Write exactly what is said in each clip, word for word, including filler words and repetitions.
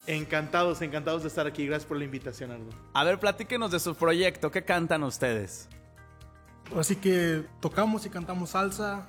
Encantados, encantados de estar aquí. Gracias por la invitación, Ardo. A ver, platíquenos de su proyecto. ¿Qué cantan ustedes? Así que tocamos y cantamos salsa.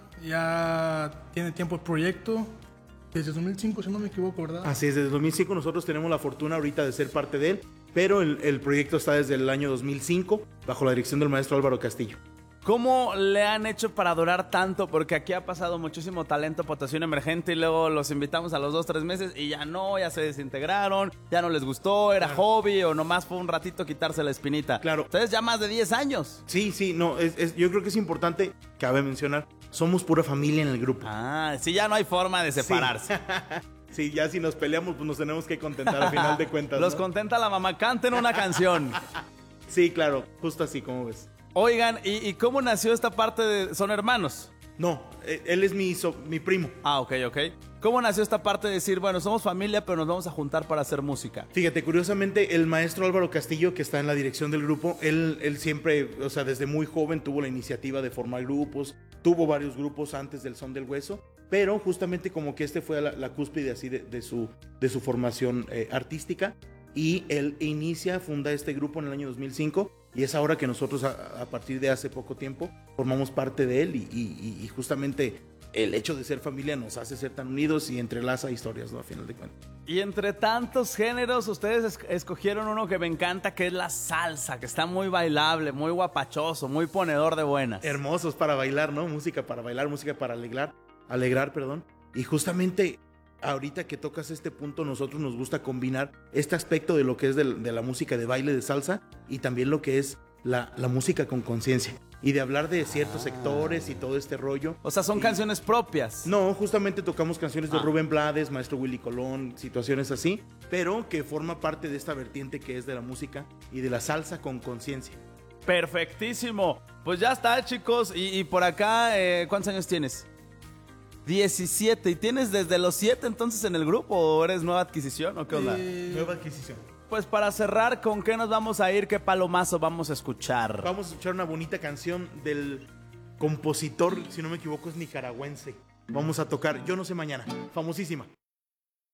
Ya tiene tiempo el proyecto. Desde dos mil cinco, si no me equivoco, ¿verdad? Así es, desde dos mil cinco nosotros tenemos la fortuna ahorita de ser parte de él, pero el, el proyecto está desde el año dos mil cinco bajo la dirección del maestro Álvaro Castillo. ¿Cómo le han hecho para durar tanto? Porque aquí ha pasado muchísimo talento, Potasio Emergente, y luego los invitamos a los dos, tres meses y ya no, ya se desintegraron, ya no les gustó, era claro. hobby o nomás fue un ratito quitarse la espinita. Claro. Ustedes ya más de diez años. Sí, sí, no, es, es, yo creo que es importante, cabe mencionar, somos pura familia en el grupo. Ah, sí, ya no hay forma de separarse. Sí, sí, ya si nos peleamos, pues nos tenemos que contentar al final de cuentas. Los ¿no? contenta la mamá, canten una canción. Sí, claro, justo así como ves. Oigan, ¿y, ¿y cómo nació esta parte de... ¿Son hermanos? No, él es mi, so, mi primo. Ah, ok, ok. ¿Cómo nació esta parte de decir, bueno, somos familia, pero nos vamos a juntar para hacer música? Fíjate, curiosamente, el maestro Álvaro Castillo, que está en la dirección del grupo, él, él siempre, o sea, desde muy joven tuvo la iniciativa de formar grupos, tuvo varios grupos antes del Son del Hueso, pero justamente como que este fue la, la cúspide así de, de, su, de su formación eh, artística, y él inicia, funda este grupo en el año dos mil cinco, y es ahora que nosotros a, a partir de hace poco tiempo formamos parte de él, y, y, y justamente el hecho de ser familia nos hace ser tan unidos y entrelaza historias, ¿no? A final de cuentas. Y entre tantos géneros, ustedes es escogieron uno que me encanta, que es la salsa, que está muy bailable, muy guapachoso, muy ponedor de buenas. Hermosos para bailar, ¿no? Música para bailar, música para alegrar, alegrar, perdón. Y justamente ahorita que tocas este punto, nosotros nos gusta combinar este aspecto de lo que es de, de la música de baile de salsa y también lo que es la, la música con conciencia. Y de hablar de ciertos ah. sectores y todo este rollo. O sea, son y, canciones propias. No, justamente tocamos canciones de ah. Rubén Blades, Maestro Willy Colón, situaciones así, pero que forma parte de esta vertiente que es de la música y de la salsa con conciencia. Perfectísimo. Pues ya está, chicos. Y, y por acá, eh, ¿cuántos años tienes? diecisiete. ¿Y tienes desde los siete entonces en el grupo o eres nueva adquisición o qué onda? Eh, nueva adquisición. Pues para cerrar, ¿con qué nos vamos a ir? ¿Qué palomazo vamos a escuchar? Vamos a escuchar una bonita canción del compositor, si no me equivoco, es nicaragüense. Vamos a tocar Yo no sé mañana, famosísima.